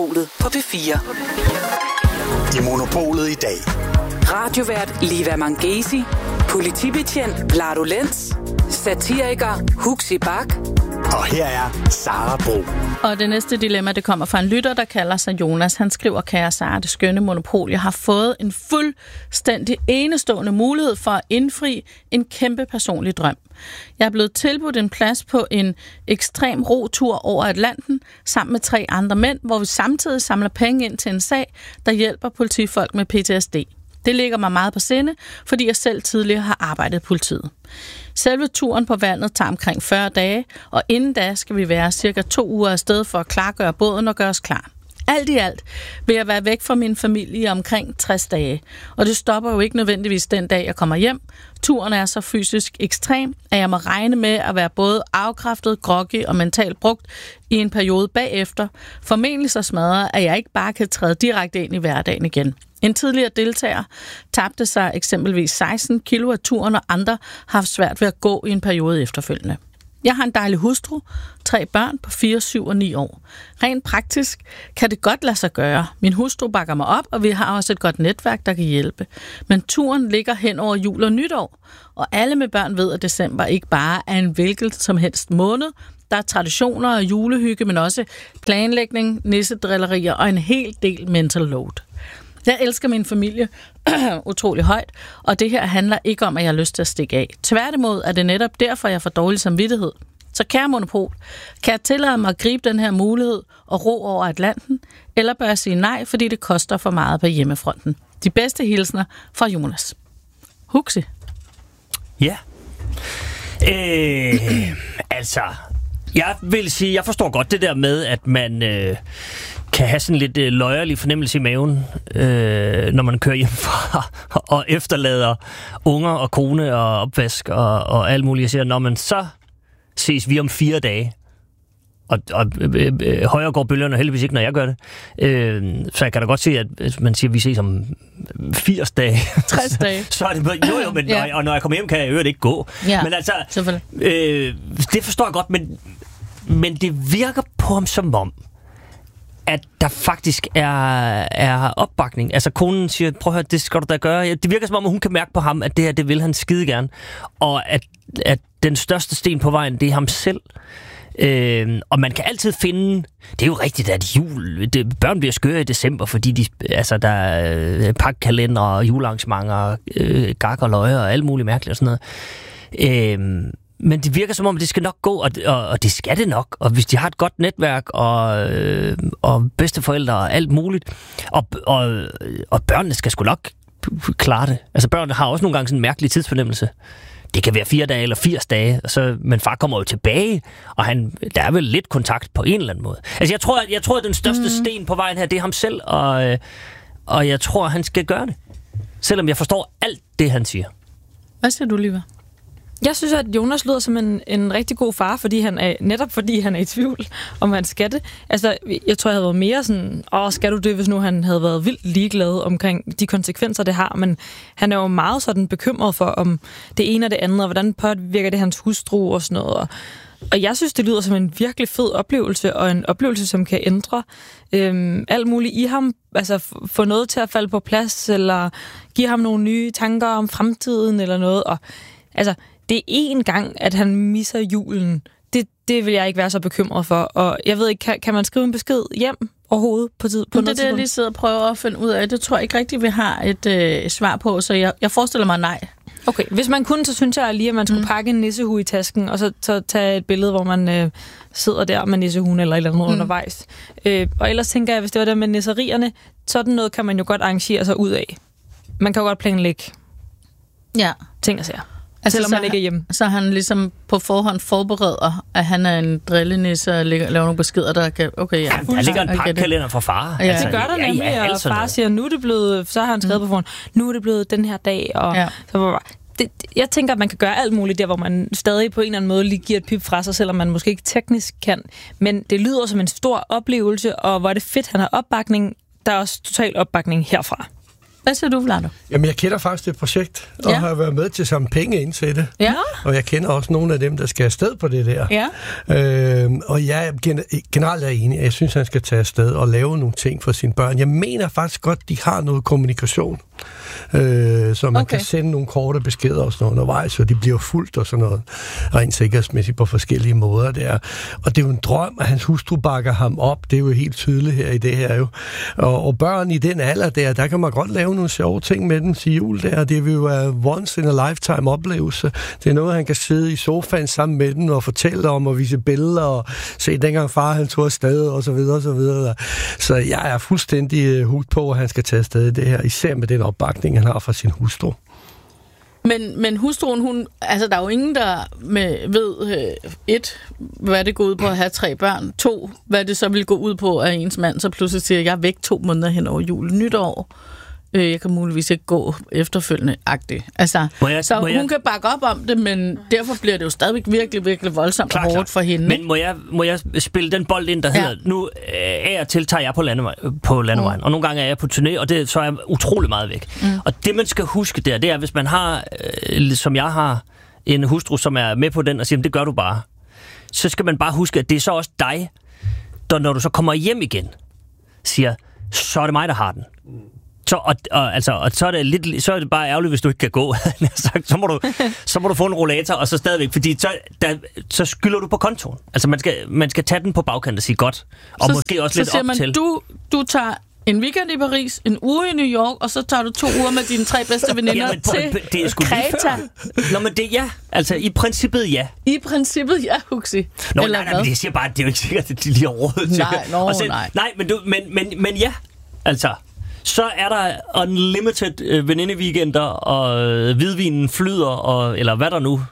På P4. I Monopolet i dag. Radiovært Liva Mangesi, politibetjent Vlado Lenz, satiriker Huxi Bach. Og her er Sara Bro. Og det næste dilemma, det kommer fra en lytter, der kalder sig Jonas. Han skriver, kære Sara, det skønne monopol. Jeg har fået en fuldstændig enestående mulighed for at indfri en kæmpe personlig drøm. Jeg er blevet tilbudt en plads på en ekstrem rotur over Atlanten sammen med 3 andre mænd, hvor vi samtidig samler penge ind til en sag, der hjælper politifolk med PTSD. Det ligger mig meget på sinde, fordi jeg selv tidligere har arbejdet i politiet. Selve turen på vandet tager omkring 40 dage, og inden da skal vi være cirka 2 uger afsted for at klargøre båden og gøre os klar. Alt i alt vil jeg være væk fra min familie i omkring 60 dage, og det stopper jo ikke nødvendigvis den dag, jeg kommer hjem. Turen er så fysisk ekstrem, at jeg må regne med at være både afkræftet, groggy og mentalt brugt i en periode bagefter, formentlig så smadret, at jeg ikke bare kan træde direkte ind i hverdagen igen. En tidligere deltager tabte sig eksempelvis 16 kilo af turen, og andre har haft svært ved at gå i en periode efterfølgende. Jeg har en dejlig hustru, 3 børn på 4, 7 og 9 år. Rent praktisk kan det godt lade sig gøre. Min hustru bakker mig op, og vi har også et godt netværk, der kan hjælpe. Men turen ligger hen over jul og nytår, og alle med børn ved, at december ikke bare er en hvilket som helst måned. Der er traditioner og julehygge, men også planlægning, nissedrillerier og en hel del mental load. Jeg elsker min familie utrolig højt, og det her handler ikke om, at jeg har lyst til at stikke af. Tværtimod er det netop derfor, jeg får dårlig samvittighed. Så kære monopol, kan jeg tillade mig at gribe den her mulighed og ro over Atlanten, eller bør jeg sige nej, fordi det koster for meget på hjemmefronten? De bedste hilsner fra Jonas. Huxi. Ja. Altså, jeg vil sige, jeg forstår godt det der med, at man kan have sådan lidt løjerlig fornemmelse i maven, når man kører hjemmefra og efterlader unger og kone og opvask og alt muligt. Jeg siger, når man så ses vi om 4 dage, og højere går bølgerne heldigvis ikke, når jeg gør det. Så jeg kan da godt se, at man siger, at vi ses om 80 dage. 60 dage. Så er det jo, men ja. Og når jeg kommer hjem, kan jeg øvrigt ikke gå. Ja, men altså, det forstår jeg godt, men det virker på ham som om, at der faktisk er opbakning. Altså konen siger, prøv at høre, det skal du da gøre. Det virker som om, at hun kan mærke på ham, at det her, det vil han skide gerne. Og at den største sten på vejen, det er ham selv. Og man kan altid finde, det er jo rigtigt, at børn bliver skøre i december, fordi der er pakkalender og julearrangementer, gak og løjer og alt muligt mærkeligt og sådan noget. Men det virker som om, at det skal nok gå, og det skal det nok. Og hvis de har et godt netværk og bedsteforældre og alt muligt, og børnene skal sgu nok klare det. Altså børnene har også nogle gange sådan en mærkelig tidsfornemmelse. Det kan være 4 dage eller 80 dage, men far kommer jo tilbage, og der er vel lidt kontakt på en eller anden måde. Altså jeg tror at den største sten på vejen her, det er ham selv, og jeg tror, han skal gøre det. Selvom jeg forstår alt det, han siger. Hvad siger du, Liva? Jeg synes, at Jonas lyder som en rigtig god far, fordi han er i tvivl, om han skal det. Altså, jeg tror, jeg havde været mere sådan, skal du det, hvis nu han havde været vildt ligeglad omkring de konsekvenser, det har. Men han er jo meget sådan bekymret for, om det ene og det andet, og hvordan påvirker det hans hustru og sådan noget. Og jeg synes, det lyder som en virkelig fed oplevelse, og en oplevelse, som kan ændre alt muligt i ham. Altså få noget til at falde på plads, eller give ham nogle nye tanker om fremtiden, eller noget. Og altså, det er én gang, at han misser julen. Det vil jeg ikke være så bekymret for. Og jeg ved ikke, kan man skrive en besked hjem overhovedet på tid? Det er det, jeg lige sidder og prøver at finde ud af. Det tror jeg ikke rigtigt, vi har et svar på, så jeg forestiller mig nej. Okay, hvis man kunne, så synes jeg lige, at man skulle pakke en nissehue i tasken, og så tage et billede, hvor man sidder der med nissehuen eller et eller andet undervejs. Og ellers tænker jeg, hvis det var der med nisserierne, sådan noget kan man jo godt arrangere sig ud af. Man kan jo godt planlægge ting og sager. Altså, selvom man ikke er hjemme. Så han ligesom på forhånd forbereder, at han er en drillenisse og laver nogle beskeder, der kan... Okay, ja. Der ligger en pakkalender fra far. Ja. Altså, det gør der nemlig, og far siger, nu er det blevet... Så har han skrevet på forhånd, nu er det blevet den her dag, og så jeg tænker, at man kan gøre alt muligt der, hvor man stadig på en eller anden måde lige giver et pip fra sig, selvom man måske ikke teknisk kan. Men det lyder som en stor oplevelse, og hvor er det fedt, han har opbakning. Der er også total opbakning herfra. Hvad siger du, Vlado? Jamen, jeg kender faktisk det projekt, og har været med til at samle penge ind til det. Ja. Og jeg kender også nogle af dem, der skal afsted på det der. Ja. Og jeg er generelt enig. Jeg synes, han skal tage afsted og lave nogle ting for sine børn. Jeg mener faktisk godt, de har noget kommunikation. Så man kan sende nogle korte beskeder og sådan noget undervejs, så de bliver fuldt og sådan noget, rent sikkerhedsmæssigt på forskellige måder der. Og det er jo en drøm, at hans hustru bakker ham op. Det er jo helt tydeligt her i det her jo. Og børn i den alder der kan man godt lave nogle sjove ting med dem til jul der. Det vil jo være once in a lifetime oplevelse. Det er noget, han kan sidde i sofaen sammen med dem og fortælle om og vise billeder og se dengang far han tog afsted og så videre og så videre. Så jeg er fuldstændig hugt på, at han skal tage afsted i det her, især med den opbakning, han har fra sin hustru. Men hustruen, altså der er jo ingen, der ved, hvad det går ud på at have 3 børn, 2, hvad det så vil gå ud på, at ens mand så pludselig siger, jeg er væk 2 måneder hen over jul, nytår. Jeg kan muligvis ikke gå efterfølgende-agtigt. Altså, hun kan bakke op om det, men derfor bliver det jo stadigvæk virkelig, virkelig voldsomt og hårdt for hende. Men må jeg spille den bold ind, der hedder, nu af og til tager jeg på landevejen, og nogle gange er jeg på turné, og så er jeg utrolig meget væk. Og det, man skal huske det er, hvis man har, som jeg har, en hustru, som er med på den og siger, det gør du bare, så skal man bare huske, at det er så også dig, der når du så kommer hjem igen, siger, så er det mig, der har den. Så er det bare ærgerligt, hvis du ikke kan gå. så må du få en rollator, og så stadigvæk, fordi så skylder du på kontoen. Altså man skal tage den på bagkant og sige godt, og så, måske også lidt op man, til. Du tager en weekend i Paris, en uge i New York, og så tager du 2 uger med dine 3 bedste veninder til Kreta. Nå, men det altså i princippet ja. I princippet ja, Huxi. Nå, nej, men det siger bare, at det er jo ikke sikkert, at de lige har råd til det. Nej, men ja, altså. Så er der unlimited venindeweekender, og hvidvinen flyder, eller hvad der nu.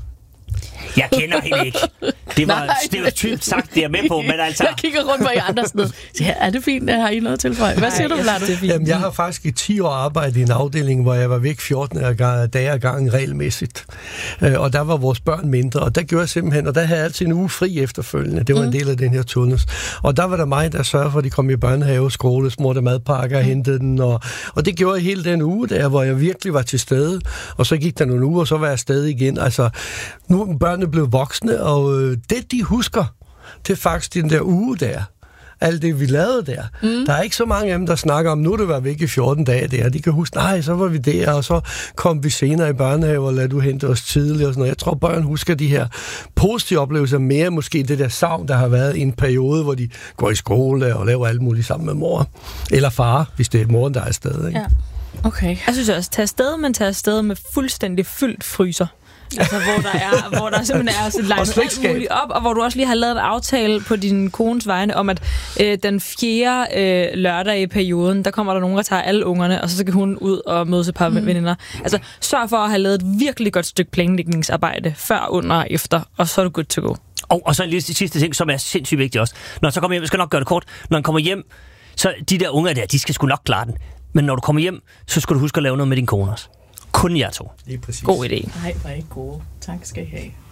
Jeg kender hende ikke. Det var stereotypt sagt, det er med på, men altså. Jeg kigger rundt på jer andre steder. Ja, er det fint? Har I noget til for? Hvad siger du, Vlado? Jamen, jeg har faktisk i 10 år arbejdet i en afdeling, hvor jeg var væk 14 dage ad gangen regelmæssigt. Og der var vores børn mindre, og der gjorde jeg simpelthen, og der havde jeg altid en uge fri efterfølgende. Det var en del af den her turnus. Og der var der mig, der sørgede for, at de kom i børnehave, skole, smurte madpakker og hentede den. Og det gjorde jeg hele den uge der, hvor jeg virkelig var til stede. Og så gik der nogle uger, og så var jeg stadig igen. Altså, nu børnene blev voksne, og det, de husker, det er faktisk den der uge der. Alt det, vi lavede der. Der er ikke så mange af dem, der snakker om, nu det var væk i 14 dage der. De kan huske, nej, så var vi der, og så kom vi senere i børnehave, og lad du hente os tidligt og sådan noget. Jeg tror, børn husker de her positive oplevelser mere, måske det der savn, der har været i en periode, hvor de går i skole og laver alt muligt sammen med mor. Eller far, hvis det er moren, der er afsted. Ikke? Ja. Okay. Jeg synes også, tage afsted, men tage afsted med fuldstændig fyldt fryser. Altså, hvor der simpelthen er så langt alt muligt op, og hvor du også lige har lavet en aftale på din kones vegne om, at den 4. lørdag i perioden, der kommer der nogen, der tager alle ungerne, og så kan hun ud og møde sig et par veninder. Altså, sørg for at have lavet et virkelig godt stykke planlægningsarbejde før, under og efter, og så er du good to go. Og så lige sidste ting, som er sindssygt vigtigt også. Når han så kommer hjem, jeg skal nok gøre det kort, når han kommer hjem, så de der unger der, de skal sgu nok klare den. Men når du kommer hjem, så skal du huske at lave noget med din kone også. Kun jer 2. Det er præcis. God idé. Nej, var ikke gode. Tak skal I have.